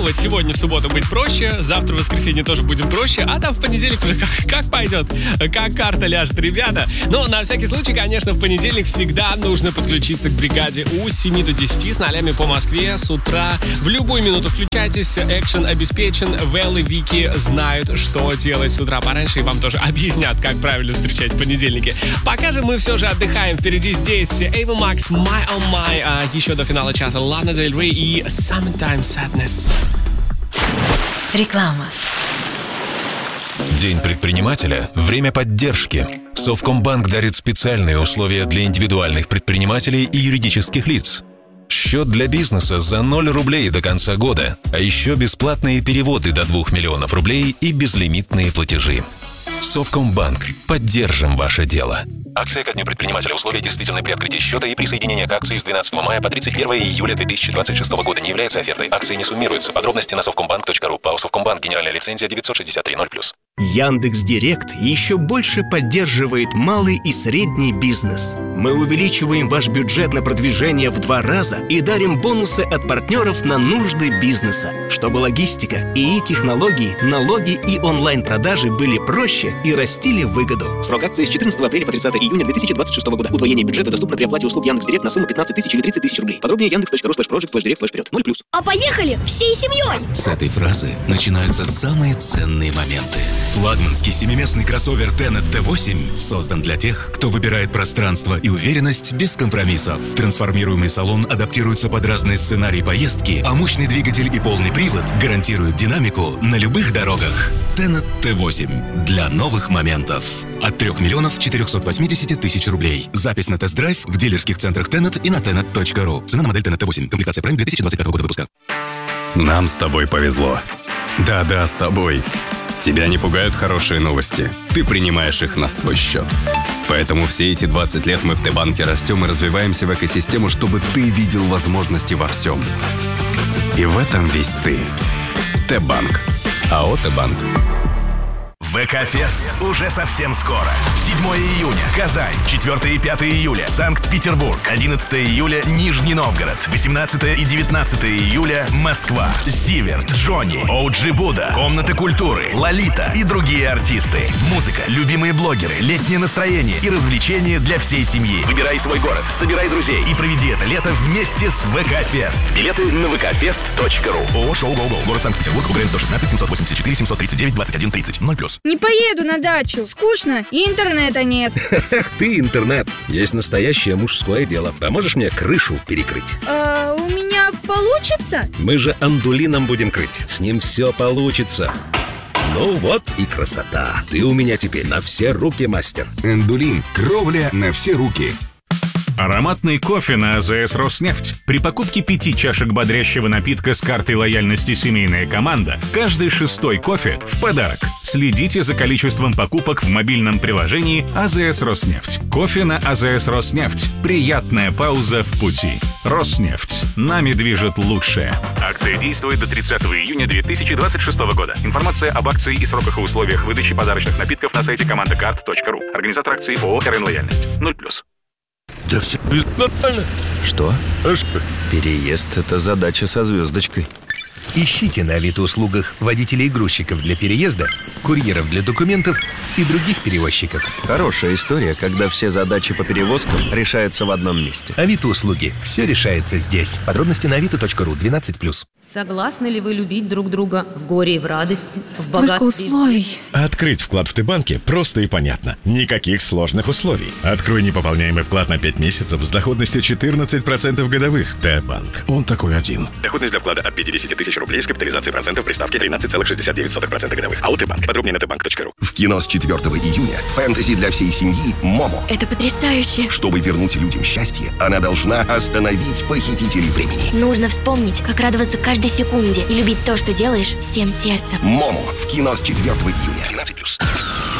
Вот сегодня в субботу быть проще, завтра в воскресенье тоже будем проще, а там в понедельник уже как пойдет, как карта ляжет, ребята. Но на всякий случай, конечно, в понедельник всегда нужно подключиться к бригаде у 7 до 10 с нолями по Москве с утра. В любую минуту включайтесь, экшен обеспечен, Вэл и Вики знают, что делать с утра пораньше, и вам тоже объяснят, как правильно встречать понедельники. Пока же мы все же отдыхаем, впереди здесь Ava Max, My Oh My, а еще до финала часа Лана Дель Рей и Summertime Sadness. Реклама. День предпринимателя – время поддержки. Совкомбанк дарит специальные условия для индивидуальных предпринимателей и юридических лиц. Счет для бизнеса за 0 рублей до конца года, а еще бесплатные переводы до 2 миллионов рублей и безлимитные платежи. Совкомбанк. Поддержим ваше дело. Акция ко дню предпринимателя. Условия действительны при открытии счета и присоединение к акции с 12 мая по 31 июля 2026 года не является офертой. Акции не суммируются. Подробности на совкомбанк.ру. ПАО Совкомбанк. Генеральная лицензия 963-0+. Яндекс.Директ еще больше поддерживает малый и средний бизнес. Мы увеличиваем ваш бюджет на продвижение в 2 раза и дарим бонусы от партнеров на нужды бизнеса, чтобы логистика, ИИ-технологии, налоги и онлайн-продажи были проще и растили выгоду. Срок акции с 14 апреля по 30 июня 2026 года. Удвоение бюджета доступно при оплате услуг Яндекс.Директ на сумму 15 тысяч или 30 тысяч рублей. Подробнее yandex.ru/project/direct/вперед. 0+. А поехали всей семьей! С этой фразы начинаются самые ценные моменты. Флагманский семиместный кроссовер Tenet T8 создан для тех, кто выбирает пространство и уверенность без компромиссов. Трансформируемый салон адаптируется под разные сценарии поездки, а мощный двигатель и полный привод гарантируют динамику на любых дорогах. Tenet T8 для новых моментов. От 3 миллионов 480 тысяч рублей. Запись на тест-драйв в дилерских центрах Tenet и на tenet.ru. Цена на модель Tenet T8. Комплектация Prime 2025 года выпуска. Нам с тобой повезло. Да-да, с тобой. Тебя не пугают хорошие новости. Ты принимаешь их на свой счет. Поэтому все эти 20 лет мы в Т-банке растем и развиваемся в экосистему, чтобы ты видел возможности во всем. И в этом весь ты. Т-банк. АО Т-банк. ВК-фест уже совсем скоро. 7 июня – Казань, 4 и 5 июля – Санкт-Петербург, 11 июля – Нижний Новгород, 18 и 19 июля – Москва, Зиверт, Джонни, OG Будда, Комната культуры, Лолита и другие артисты. Музыка, любимые блогеры, летнее настроение и развлечения для всей семьи. Выбирай свой город, собирай друзей и проведи это лето вместе с ВК-фест. Билеты на vkfest.ru. ООО «Шоу Гоу-Гоу». Город Санкт-Петербург. УГРН 116 784 739 21 30 0+. Не поеду на дачу, скучно и интернета нет. Эх ты, интернет. Есть настоящее мужское дело. Поможешь мне крышу перекрыть? У меня получится? Мы же андулином будем крыть. С ним все получится. Ну вот и красота. Ты у меня теперь на все руки мастер. Эндулин. Кровля на все руки. Ароматный кофе на АЗС «Роснефть». При покупке 5 чашек бодрящего напитка с картой лояльности «Семейная команда» каждый 6-й кофе в подарок. Следите за количеством покупок в мобильном приложении АЗС «Роснефть». Кофе на АЗС «Роснефть». Приятная пауза в пути. «Роснефть». Нами движет лучшее. Акция действует до 30 июня 2026 года. Информация об акции и сроках и условиях выдачи подарочных напитков на сайте командакарт.ру. Организатор акции ООО «РН Лояльность». 0+. Да все нормально. Что? Переезд – это задача со звездочкой. Ищите на Авито-услугах водителей и грузчиков для переезда, курьеров для документов и других перевозчиков. Хорошая история, когда все задачи по перевозкам решаются в одном месте. Авито-услуги. Все решается здесь. Подробности на avito.ru 12+. Согласны ли вы любить друг друга в горе и в радости, в богатстве? Столько условий. Открыть вклад в Т-банке просто и понятно. Никаких сложных условий. Открой непополняемый вклад на 5 месяцев с доходностью 14% годовых. Т-банк. Он такой один. Доходность для вклада от 50 тысяч рублей с капитализацией процентов при ставке 13,69% годовых. АО Т-банк. Подробнее на tbank.ru. В кино с 4 июня фэнтези для всей семьи «Момо». Это потрясающе. Чтобы вернуть людям счастье, она должна остановить похитителей времени. Нужно вспомнить, как радоваться каждой секунде и любить то, что делаешь, всем сердцем. «Момо» в кино с 4 июня. 12+.